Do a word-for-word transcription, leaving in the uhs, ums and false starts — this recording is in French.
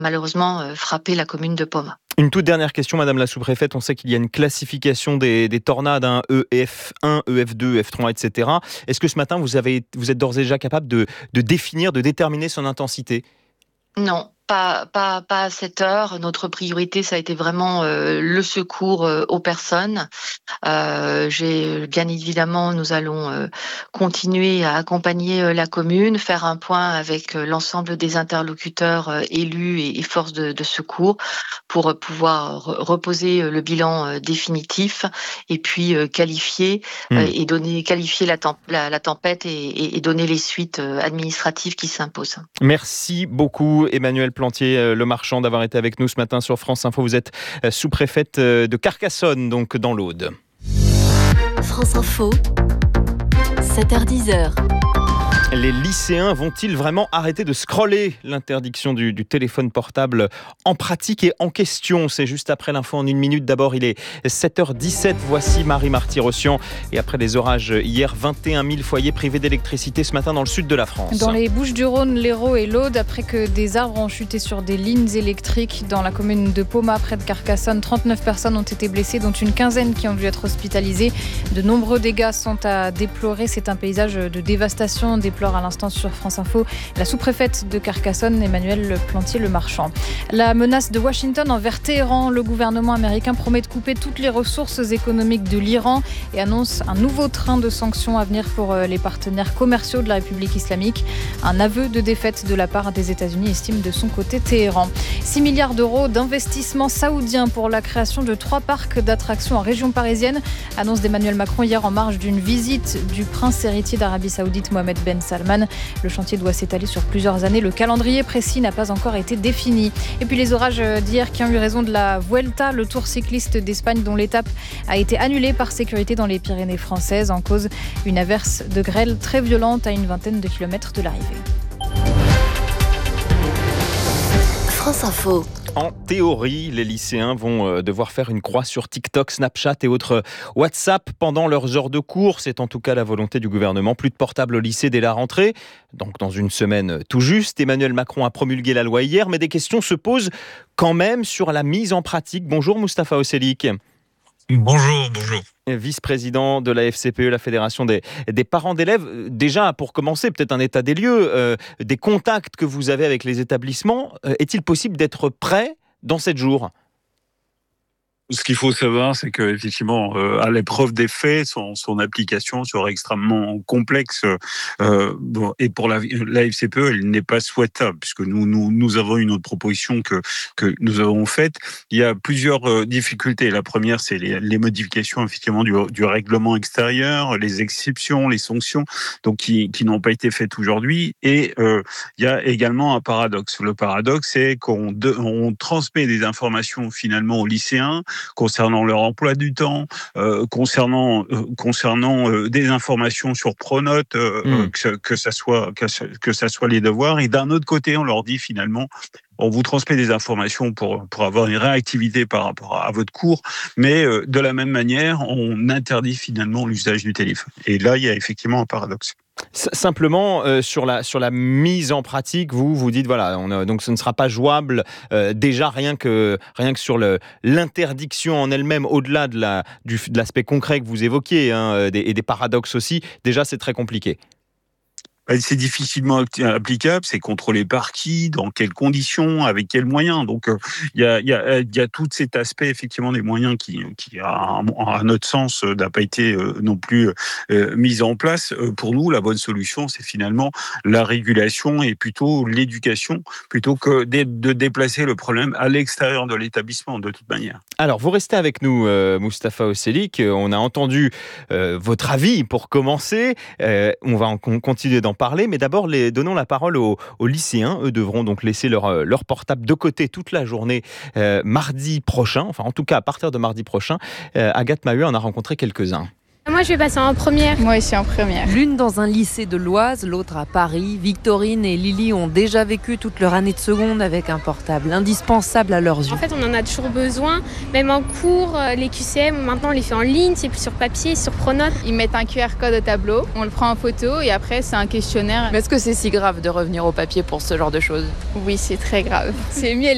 malheureusement euh, frappé la commune de Poma. Une toute dernière question, Madame la sous-préfète. On sait qu'il y a une classification des, des tornades, hein, E F un, E F deux, E F trois, et cetera. Est-ce que ce matin, vous, avez, vous êtes d'ores et déjà capable de, de définir, de déterminer son intensité ? Non. Pas, pas, pas à cette heure. Notre priorité, ça a été vraiment euh, le secours euh, aux personnes. Euh, j'ai, bien évidemment, nous allons euh, continuer à accompagner euh, la commune, faire un point avec euh, l'ensemble des interlocuteurs euh, élus et, et forces de, de secours pour euh, pouvoir re- reposer euh, le bilan euh, définitif et puis euh, qualifier Mmh. euh, et donner, qualifier la, temp- la, la tempête et, et, et donner les suites euh, administratives qui s'imposent. Merci beaucoup, Emmanuelle Plantier, le marchand, d'avoir été avec nous ce matin sur France Info. Vous êtes sous-préfète de Carcassonne, donc dans l'Aude. France Info, sept heures dix. Les lycéens vont-ils vraiment arrêter de scroller ? L'interdiction du, du téléphone portable en pratique et en question. C'est juste après l'info en une minute. D'abord, il est sept heures dix-sept. Voici Marie Marty-Rossian. Et après les orages hier, vingt et un mille foyers privés d'électricité ce matin dans le sud de la France. Dans les Bouches-du-Rhône, l'Hérault et l'Aude, après que des arbres ont chuté sur des lignes électriques dans la commune de Poma, près de Carcassonne, trente-neuf personnes ont été blessées, dont une quinzaine qui ont dû être hospitalisées. De nombreux dégâts sont à déplorer. C'est un paysage de dévastation, déplore à l'instant sur France Info la sous-préfète de Carcassonne, Emmanuelle Plantier, le marchand. La menace de Washington envers Téhéran. Le gouvernement américain promet de couper toutes les ressources économiques de l'Iran et annonce un nouveau train de sanctions à venir pour les partenaires commerciaux de la République islamique. Un aveu de défaite de la part des États-Unis, estime de son côté Téhéran. six milliards d'euros d'investissement saoudien pour la création de trois parcs d'attractions en région parisienne. Annonce d'Emmanuel Macron hier en marge d'une visite du prince héritier d'Arabie Saoudite, Mohamed Ben Salman. Le chantier doit s'étaler sur plusieurs années. Le calendrier précis n'a pas encore été défini. Et puis les orages d'hier qui ont eu raison de la Vuelta, le tour cycliste d'Espagne dont l'étape a été annulée par sécurité dans les Pyrénées françaises. En cause, une averse de grêle très violente à une vingtaine de kilomètres de l'arrivée. France Info. En théorie, les lycéens vont devoir faire une croix sur TikTok, Snapchat et autres WhatsApp pendant leurs heures de cours. C'est en tout cas la volonté du gouvernement. Plus de portables au lycée dès la rentrée. Donc dans une semaine tout juste. Emmanuel Macron a promulgué la loi hier, mais des questions se posent quand même sur la mise en pratique. Bonjour Mustapha Oselik. Bonjour, bonjour. Vice-président de la F C P E, la Fédération des, des parents d'élèves. Déjà, pour commencer, peut-être un état des lieux, euh, des contacts que vous avez avec les établissements. Euh, est-il possible d'être prêt dans sept jours ? Ce qu'il faut savoir, c'est qu'effectivement, euh, à l'épreuve des faits, son, son application sera extrêmement complexe. Euh, bon, et pour la, la F C P E, elle n'est pas souhaitable, puisque nous, nous, nous avons une autre proposition que, que nous avons faite. Il y a plusieurs euh, difficultés. La première, c'est les, les modifications effectivement du, du règlement extérieur, les exceptions, les sanctions, donc qui, qui n'ont pas été faites aujourd'hui. Et euh, il y a également un paradoxe. Le paradoxe, c'est qu'on de, on transmet des informations finalement aux lycéens concernant leur emploi du temps, euh, concernant euh, concernant euh, des informations sur Pronote, euh, mmh. que, que ça soit que, que ça soit les devoirs, et d'un autre côté, on leur dit finalement, on vous transmet des informations pour pour avoir une réactivité par rapport à, à votre cours, mais euh, de la même manière, on interdit finalement l'usage du téléphone. Et là, il y a effectivement un paradoxe. Simplement, euh, sur, la, sur la mise en pratique, vous vous dites, voilà, on a, donc ce ne sera pas jouable euh, déjà rien que, rien que sur le, l'interdiction en elle-même, au-delà de, la, du, de l'aspect concret que vous évoquiez, hein, des, et des paradoxes aussi, déjà c'est très compliqué. C'est difficilement applicable, c'est contrôlé par qui, dans quelles conditions, avec quels moyens. Donc, il euh, y, a, y, a, y a tout cet aspect, effectivement, des moyens qui, qui à, à notre sens, n'a pas été euh, non plus euh, mis en place. Euh, pour nous, la bonne solution, c'est finalement la régulation et plutôt l'éducation, plutôt que de, de déplacer le problème à l'extérieur de l'établissement, de toute manière. Alors, vous restez avec nous, euh, Mustapha Oselik. On a entendu euh, votre avis pour commencer. Euh, on va en continuer d'en parler, mais d'abord, les, donnons la parole aux, aux lycéens. Eux devront donc laisser leur, leur portable de côté toute la journée euh, mardi prochain, enfin en tout cas à partir de mardi prochain. Euh, Agathe Maheu en a rencontré quelques-uns. Moi, je vais passer en première. Moi aussi en première. L'une dans un lycée de l'Oise, l'autre à Paris. Victorine et Lily ont déjà vécu toute leur année de seconde avec un portable indispensable à leurs yeux. En fait, on en a toujours besoin. Même en cours, les Q C M, maintenant, on les fait en ligne. C'est plus sur papier, sur Pronote. Ils mettent un Q R code au tableau, on le prend en photo et après, c'est un questionnaire. Mais est-ce que c'est si grave de revenir au papier pour ce genre de choses ? Oui, c'est très grave. C'est mieux